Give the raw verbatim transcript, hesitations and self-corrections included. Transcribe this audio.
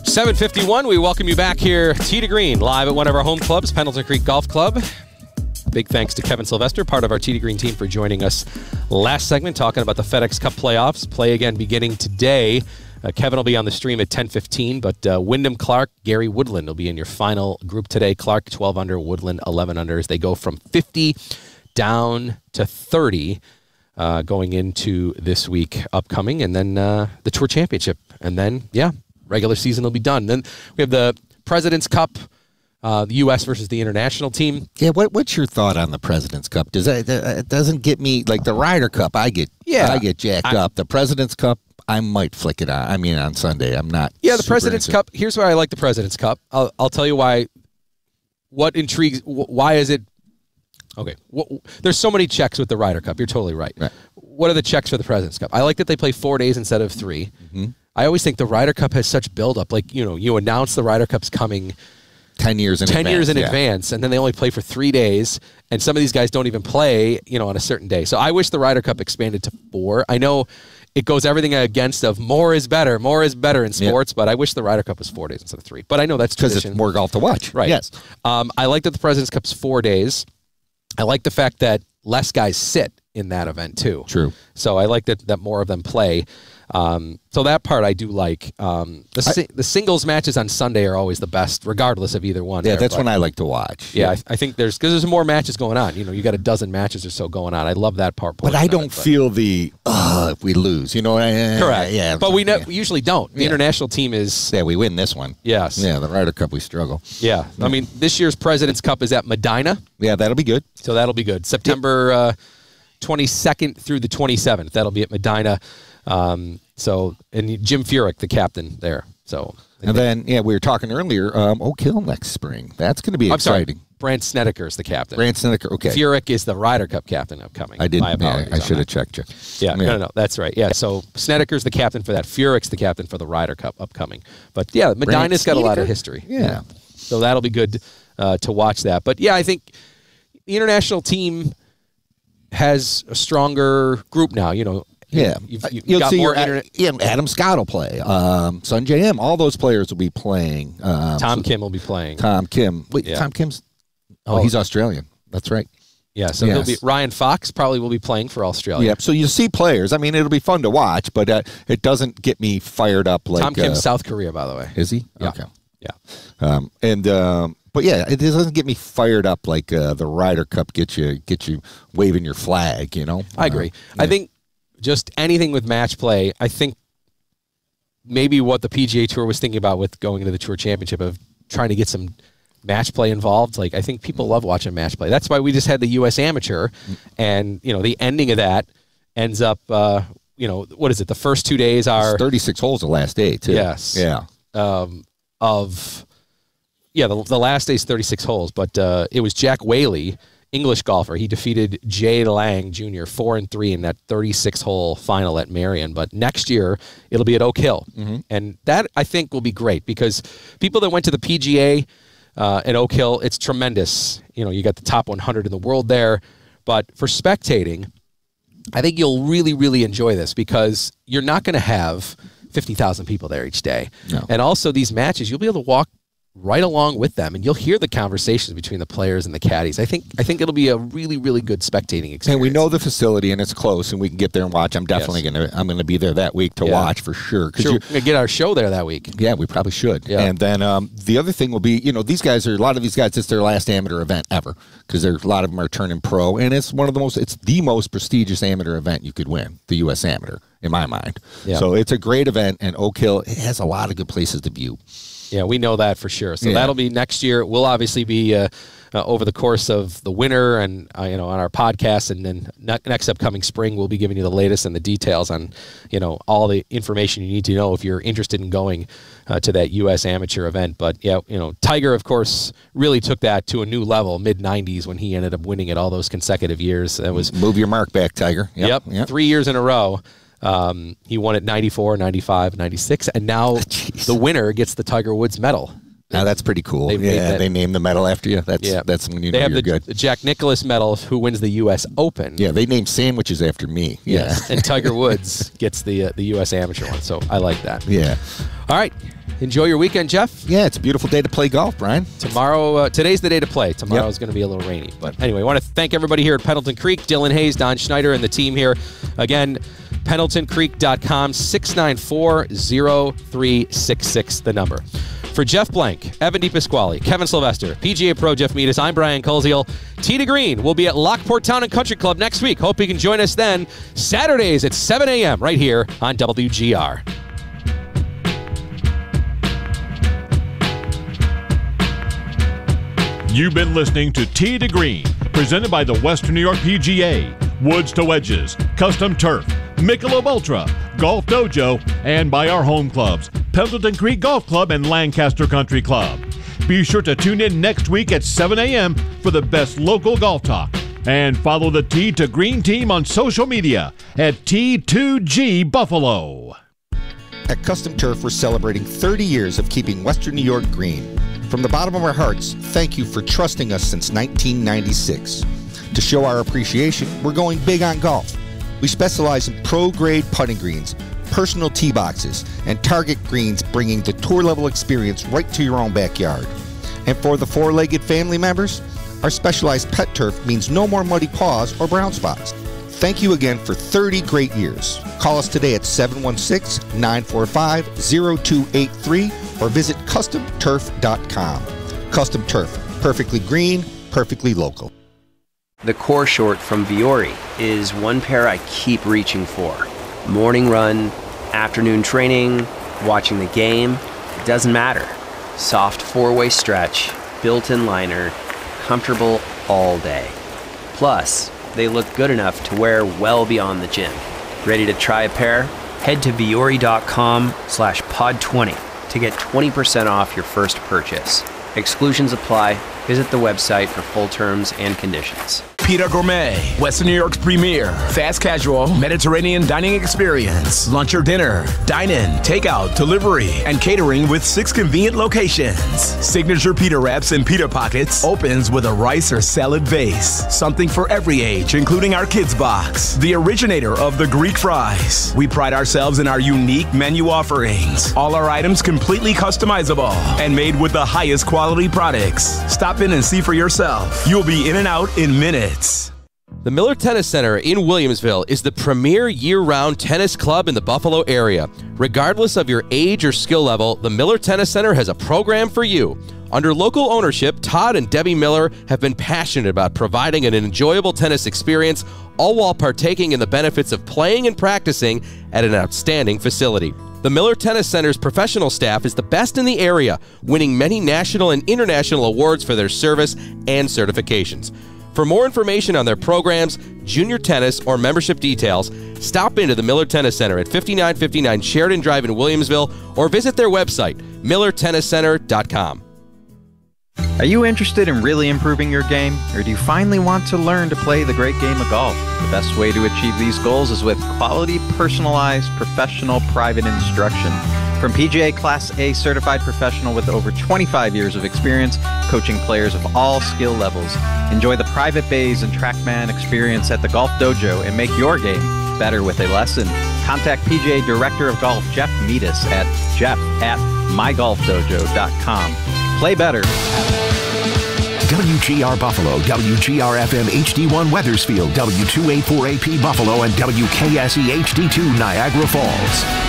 seven fifty-one, we welcome you back here, Tee to Green, live at one of our home clubs, Pendleton Creek Golf Club. Big thanks to Kevin Sylvester, part of our Tee to Green team, for joining us last segment, talking about the FedEx Cup playoffs. Play again beginning today. Uh, Kevin will be on the stream at ten fifteen, but uh, Wyndham Clark, Gary Woodland will be in your final group today. Clark twelve under, Woodland eleven under, as they go from fifty down to thirty uh, going into this week upcoming, and then uh, the Tour Championship. And then, yeah, regular season will be done. Then we have the President's Cup, uh, the U S versus the international team. Yeah, what what's your thought on the President's Cup? Does that, it doesn't get me, like the Ryder Cup, I get yeah, I get jacked I, up. The President's Cup, I might flick it on. I mean, on Sunday, I'm not. Yeah, the President's into. Cup. Here's why I like the President's Cup. I'll I'll tell you why. What intrigues? Why is it? Okay, what, there's so many checks with the Ryder Cup. You're totally right. right. What are the checks for the President's Cup? I like that they play four days instead of three. Mm-hmm. I always think the Ryder Cup has such buildup. Like, you know, you announce the Ryder Cup's coming ten years in ten advance, years in yeah. advance, and then they only play for three days. And some of these guys don't even play, you know, on a certain day. So I wish the Ryder Cup expanded to four. I know it goes everything against of more is better, more is better in sports, yep. but I wish the Ryder Cup was four days instead of three. But I know that's tradition. Because it's more golf to watch. Right. Yes. Um, I like that the President's Cup's four days. I like the fact that less guys sit in that event too. True. So I like that that more of them play. Um, so that part I do like. Um, the si- I, the singles matches on Sunday are always the best, regardless of either one. Yeah, there, that's but, when I like to watch. Yeah, yeah. I, I think there's because there's more matches going on. You know, you got a dozen matches or so going on. I love that part. But I don't it, but. feel the uh, if we lose. You know, correct. Yeah, but we, ne- yeah. we usually don't. The yeah. international team is. Yeah, we win this one. Yes. Yeah, the Ryder Cup we struggle. Yeah, yeah. I mean this year's President's Cup is at Medina. Yeah, that'll be good. So that'll be good. September uh, twenty-second through the twenty-seventh. That'll be at Medina. Um, so, and Jim Furyk, the captain there. So, and then, yeah, we were talking earlier, um, Oak Hill next spring. That's going to be I'm exciting. Sorry, Brandt Snedeker is the captain. Brandt Snedeker, okay. Furyk is the Ryder Cup captain upcoming. I didn't, yeah, I should have checked you. Yeah, yeah, no, no, no, that's right. Yeah, so Snedeker's the captain for that. Furyk's the captain for the Ryder Cup upcoming. But, yeah, Medina's got a lot of history. Yeah. yeah. So that'll be good uh, to watch that. But, yeah, I think the international team has a stronger group now, you know. Yeah, you've, you've you'll got see more your, internet- yeah, Adam Scott will play. Um, Sun J M, all those players will be playing. Um, Tom so Kim will be playing. Tom Kim. Wait, yeah. Tom Kim's. Oh, oh, he's Australian. That's right. Yeah, so yes. he'll be Ryan Fox probably will be playing for Australia. Yeah, so you see players. I mean, it'll be fun to watch, but uh, it doesn't get me fired up like Tom Kim's uh, South Korea, by the way. Is he? Yeah. Okay. Yeah. Um, and um, but yeah, it doesn't get me fired up like uh, the Ryder Cup gets you get you waving your flag. You know. I agree. Uh, yeah. I think. Just anything with match play, I think maybe what the P G A Tour was thinking about with going into the Tour Championship of trying to get some match play involved. Like, I think people love watching match play. That's why we just had the U S Amateur, and, you know, the ending of that ends up, uh, you know, what is it? The first two days are... It's thirty-six holes the last day, too. Yes. Yeah. Um, of, yeah, the, the last day's thirty-six holes, but uh, it was Jack Whaley, English golfer. He defeated Jay Lang Junior four and three in that thirty-six hole final at Marion. But next year it'll be at Oak Hill, mm-hmm. and that I think will be great because people that went to the P G A uh, at Oak Hill, it's tremendous. You know, you got the top one hundred in the world there. But for spectating, I think you'll really, really enjoy this because you're not going to have fifty thousand people there each day, no. and also these matches you'll be able to walk right along with them, and you'll hear the conversations between the players and the caddies. I think I think it'll be a really, really good spectating experience. And we know the facility, and it's close, and we can get there and watch. I'm definitely yes. gonna I'm gonna be there that week to yeah. watch for sure. Sure, we're gonna get our show there that week. Yeah, we probably should. Yeah. And then um, the other thing will be, you know, these guys are a lot of these guys. It's their last amateur event ever because there's a lot of them are turning pro, and it's one of the most it's the most prestigious amateur event you could win, the U S Amateur, in my mind. Yeah. So it's a great event, and Oak Hill it has a lot of good places to view. Yeah, we know that for sure. So yeah. that'll be next year. We'll obviously be uh, uh, over the course of the winter and uh, you know on our podcast, and then ne- next upcoming spring we'll be giving you the latest and the details on you know all the information you need to know if you're interested in going uh, to that U S Amateur event. But yeah, you know Tiger of course really took that to a new level mid nineties when he ended up winning it all those consecutive years. That was move your mark back, Tiger. Yep, yep, yep. three years in a row. Um, he won at ninety-four, ninety-five, ninety-six, and now Jeez. the winner gets the Tiger Woods medal. Now that's pretty cool. They made yeah, that- they named the medal after you. That's Yeah. that's when you They know have you're the, good. the Jack Nicklaus medal, who wins the U S Open. Yeah, they named sandwiches after me. Yeah. Yes. And Tiger Woods gets the uh, the U S Amateur one, so I like that. Yeah. All right. Enjoy your weekend, Jeff. Yeah, it's a beautiful day to play golf, Brian. Tomorrow, uh, today's the day to play. Tomorrow Yep. is going to be a little rainy. But anyway, I want to thank everybody here at Pendleton Creek, Dylan Hayes, Don Schneider, and the team here. Again, pendleton creek dot com, six nine four, zero three six six, the number. For Jeff Blank, Evan DePasquale, Kevin Sylvester, P G A Pro Jeff Meadis, I'm Brian Koziel. Tee to Green will be at Lockport Town and Country Club next week. Hope you can join us then. Saturdays at seven a.m. right here on W G R. You've been listening to Tee to Green, presented by the Western New York P G A, Woods to Wedges, Custom Turf, Michelob Ultra, Golf Dojo, and by our home clubs, Pendleton Creek Golf Club and Lancaster Country Club. Be sure to tune in next week at seven a.m. for the best local golf talk. And follow the Tee to Green team on social media at T two G Buffalo. At Custom Turf, we're celebrating thirty years of keeping Western New York green. From the bottom of our hearts, thank you for trusting us since nineteen ninety-six. To show our appreciation, we're going big on golf. We specialize in pro-grade putting greens, personal tee boxes, and target greens, bringing the tour-level experience right to your own backyard. And for the four-legged family members, our specialized pet turf means no more muddy paws or brown spots. Thank you again for thirty great years. Call us today at seven one six, nine four five, zero two eight three or visit custom turf dot com. Custom Turf, perfectly green, perfectly local. The core short from Viore is one pair I keep reaching for. Morning run, afternoon training, watching the game, it doesn't matter. Soft four-way stretch, built-in liner, comfortable all day. Plus, they look good enough to wear well beyond the gym. Ready to try a pair? Head to Viore.com slash pod 20 to get twenty percent off your first purchase. Exclusions apply. Visit the website for full terms and conditions. Pita Gourmet, Western New York's premier fast casual Mediterranean dining experience. Lunch or dinner, dine-in, takeout, delivery, and catering with six convenient locations. Signature pita wraps and pita pockets opens with a rice or salad base. Something for every age, including our kids box. The originator of the Greek fries. We pride ourselves in our unique menu offerings. All our items completely customizable and made with the highest quality products. Stop in and see for yourself. You'll be in and out in minutes. The Miller Tennis Center in Williamsville is the premier year-round tennis club in the Buffalo area. Regardless of your age or skill level, the Miller Tennis Center has a program for you. Under local ownership, Todd and Debbie Miller have been passionate about providing an enjoyable tennis experience, all while partaking in the benefits of playing and practicing at an outstanding facility. The Miller Tennis Center's professional staff is the best in the area, winning many national and international awards for their service and certifications. For more information on their programs, junior tennis, or membership details, stop into the Miller Tennis Center at fifty-nine fifty-nine Sheridan Drive in Williamsville or visit their website, miller tennis center dot com. Are you interested in really improving your game, or do you finally want to learn to play the great game of golf? The best way to achieve these goals is with quality, personalized, professional, private instruction. From P G A Class A certified professional with over twenty-five years of experience coaching players of all skill levels. Enjoy the private bays and TrackMan experience at the Golf Dojo and make your game better with a lesson. Contact P G A Director of Golf Jeff Meadis at jeff at my golf dojo dot com. Play better. W G R Buffalo, W G R F M H D one Wethersfield, W two eighty-four A P Buffalo, and W K S E H D two Niagara Falls.